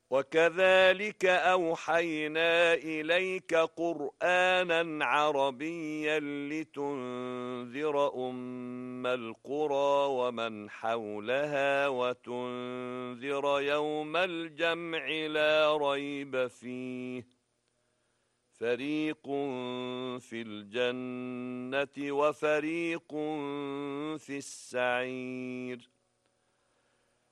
وكذلك أوحينا إليك قرآنا عربيا لتنذر أم القرى ومن حولها وتنذر يوم الجمع لا ريب فيه فريق في الجنة وفريق في السعير